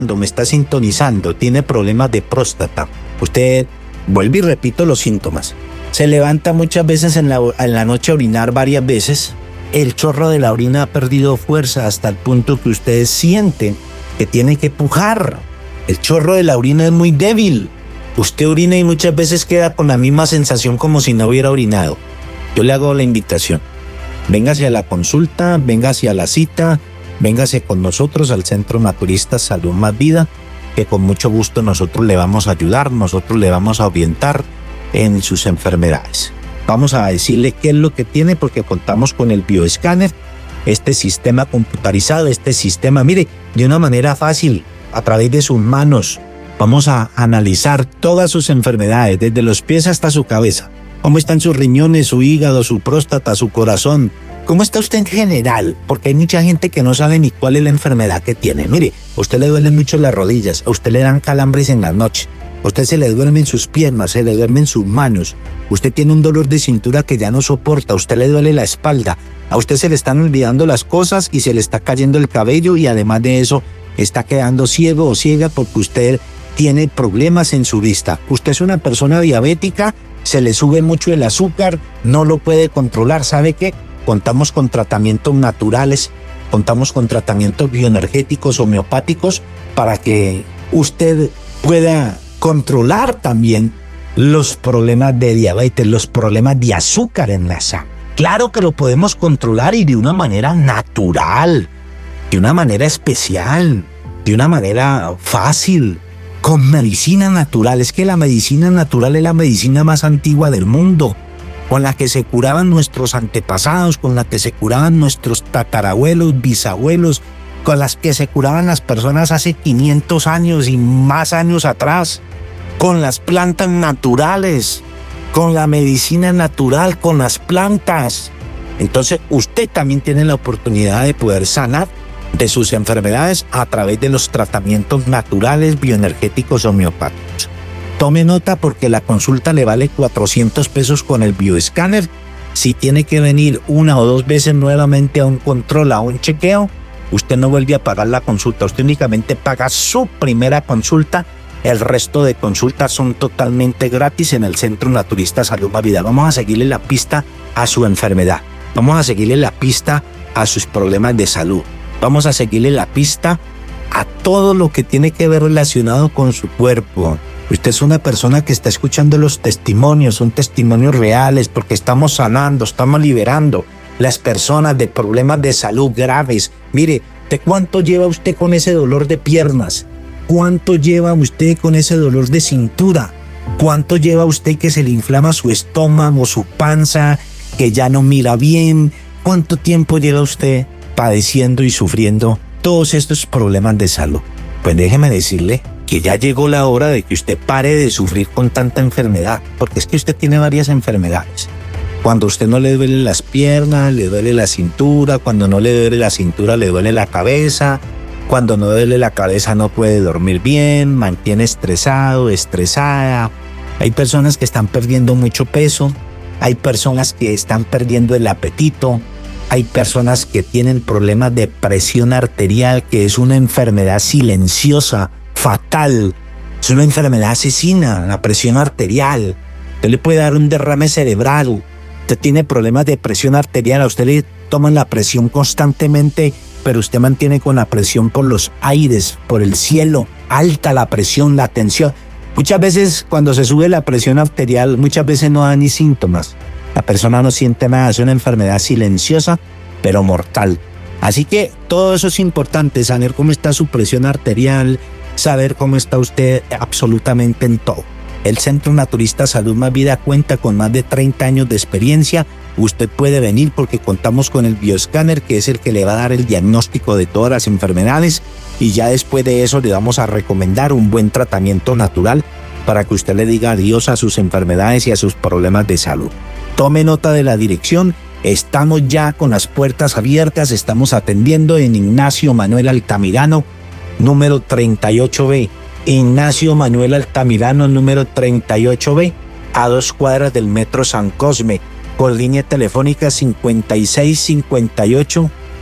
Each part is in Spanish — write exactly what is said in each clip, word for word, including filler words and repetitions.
escuchando, me está sintonizando, tiene problemas de próstata, usted, vuelvo y repito los síntomas, se levanta muchas veces en la, en la noche a orinar varias veces, el chorro de la orina ha perdido fuerza hasta el punto que ustedes sienten que tiene que pujar. El chorro de la orina es muy débil. Usted orina y muchas veces queda con la misma sensación como si no hubiera orinado. Yo le hago la invitación. Véngase a la consulta, véngase a la cita, véngase con nosotros al Centro Naturista Salud Más Vida, que con mucho gusto nosotros le vamos a ayudar, nosotros le vamos a orientar en sus enfermedades. Vamos a decirle qué es lo que tiene porque contamos con el bioescáner, este sistema computarizado, este sistema, mire, de una manera fácil, a través de sus manos, vamos a analizar todas sus enfermedades, desde los pies hasta su cabeza. ¿Cómo están sus riñones, su hígado, su próstata, su corazón? ¿Cómo está usted en general? Porque hay mucha gente que no sabe ni cuál es la enfermedad que tiene. Mire, a usted le duelen mucho las rodillas, a usted le dan calambres en la noche, a usted se le duermen sus piernas, se le duermen sus manos, usted tiene un dolor de cintura que ya no soporta, a usted le duele la espalda, a usted se le están olvidando las cosas y se le está cayendo el cabello y además de eso está quedando ciego o ciega porque usted tiene problemas en su vista. Usted es una persona diabética, se le sube mucho el azúcar, no lo puede controlar. ¿Sabe qué? Contamos con tratamientos naturales, contamos con tratamientos bioenergéticos, homeopáticos, para que usted pueda controlar también los problemas de diabetes, los problemas de azúcar en la sangre. Claro que lo podemos controlar y de una manera natural, de una manera especial, de una manera fácil, con medicina natural. Es que la medicina natural es la medicina más antigua del mundo, con la que se curaban nuestros antepasados, con la que se curaban nuestros tatarabuelos, bisabuelos, con las que se curaban las personas hace quinientos años y más años atrás, con las plantas naturales, con la medicina natural, con las plantas. Entonces usted también tiene la oportunidad de poder sanar de sus enfermedades a través de los tratamientos naturales, bioenergéticos, homeopáticos. Tome nota porque la consulta le vale cuatrocientos pesos con el bioescáner. Si tiene que venir una o dos veces nuevamente a un control, a un chequeo, usted no vuelve a pagar la consulta, usted únicamente paga su primera consulta. El resto de consultas son totalmente gratis en el Centro Naturista Salud Más Vida. Vamos a seguirle la pista a su enfermedad, vamos a seguirle la pista a sus problemas de salud, vamos a seguirle la pista a todo lo que tiene que ver relacionado con su cuerpo. Usted es una persona que está escuchando los testimonios, son testimonios reales porque estamos sanando, estamos liberando las personas de problemas de salud graves. Mire, ¿de cuánto lleva usted con ese dolor de piernas? ¿Cuánto lleva usted con ese dolor de cintura? ¿Cuánto lleva usted que se le inflama su estómago, su panza, que ya no mira bien? ¿Cuánto tiempo lleva usted padeciendo y sufriendo todos estos problemas de salud? Pues déjeme decirle que ya llegó la hora de que usted pare de sufrir con tanta enfermedad, porque es que usted tiene varias enfermedades. Cuando a usted no le duele las piernas, le duele la cintura, cuando no le duele la cintura, le duele la cabeza, cuando no duele la cabeza no puede dormir bien, mantiene estresado, estresada. Hay personas que están perdiendo mucho peso, hay personas que están perdiendo el apetito, hay personas que tienen problemas de presión arterial, que es una enfermedad silenciosa, fatal, es una enfermedad asesina, la presión arterial. Usted le puede dar un derrame cerebral, usted tiene problemas de presión arterial, a usted le toman la presión constantemente, pero usted mantiene con la presión por los aires, por el cielo, alta la presión, la tensión. Muchas veces cuando se sube la presión arterial, muchas veces no da ni síntomas. La persona no siente nada, es una enfermedad silenciosa, pero mortal. Así que todo eso es importante, saber cómo está su presión arterial, saber cómo está usted absolutamente en todo. El Centro Naturista Salud Más Vida cuenta con más de treinta años de experiencia. Usted puede venir porque contamos con el bioescáner, que es el que le va a dar el diagnóstico de todas las enfermedades, y ya después de eso le vamos a recomendar un buen tratamiento natural para que usted le diga adiós a sus enfermedades y a sus problemas de salud. Tome nota de la dirección. Estamos ya con las puertas abiertas, estamos atendiendo en Ignacio Manuel Altamirano, número treinta y ocho B. Ignacio Manuel Altamirano, número treinta y ocho B, a dos cuadras del Metro San Cosme, con línea telefónica cincuenta y seis cincuenta y ocho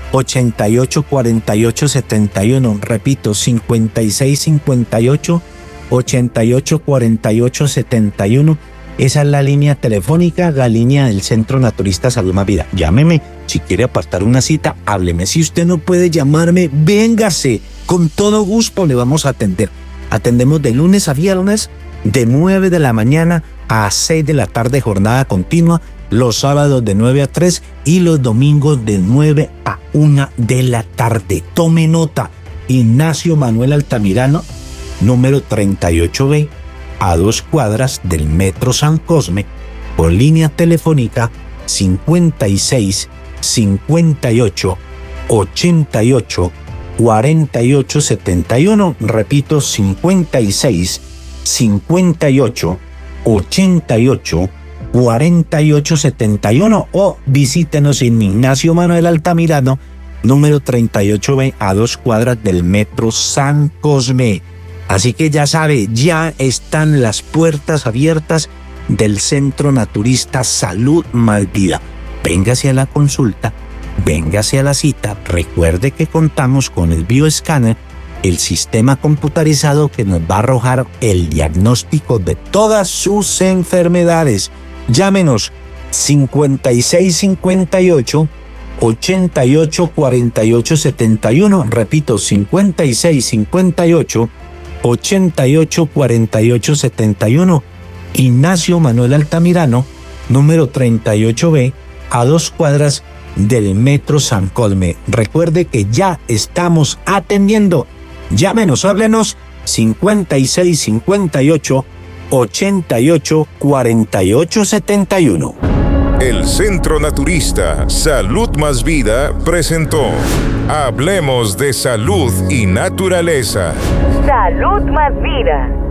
ochenta y ocho cuarenta y ocho setenta y uno. Repito, cincuenta y seis cincuenta y ocho ochenta y ocho cuarenta y ocho setenta y uno. Esa es la línea telefónica, la línea del Centro Naturista Salud Más Vida. Llámeme, si quiere apartar una cita, hábleme. Si usted no puede llamarme, véngase. Con todo gusto le vamos a atender. Atendemos de lunes a viernes, de nueve de la mañana a seis de la tarde, jornada continua. Los sábados de nueve a tres y los domingos de nueve a una de la tarde. Tome nota. Ignacio Manuel Altamirano, número treinta y ocho B, a dos cuadras del Metro San Cosme, por línea telefónica cincuenta y seis cincuenta y ocho ochenta y ocho cuarenta y ocho setenta y uno. Repito, cincuenta y seis cincuenta y ocho ochenta y ocho cuarenta y ocho setenta y uno, o visítenos en Ignacio Manuel Altamirano, número treinta y ocho B, a dos cuadras del Metro San Cosme. Así que ya sabe, ya están las puertas abiertas del Centro Naturista Salud Más Vida. Véngase a la consulta, véngase a la cita. Recuerde que contamos con el bioescáner, el sistema computarizado que nos va a arrojar el diagnóstico de todas sus enfermedades. Llámenos cincuenta y seis cincuenta y ocho ochenta y ocho cuarenta y ocho setenta y uno. Repito, cincuenta y seis cincuenta y ocho ochenta y ocho cuarenta y ocho setenta y uno. Ignacio Manuel Altamirano, número treinta y ocho B, a dos cuadras del Metro San Cosme. Recuerde que ya estamos atendiendo. Llámenos, háblenos, cincuenta y seis cincuenta y ocho ochenta y ocho cuarenta y ocho setenta y uno. El Centro Naturista Salud Más Vida presentó Hablemos de Salud y Naturaleza. Salud Más Vida.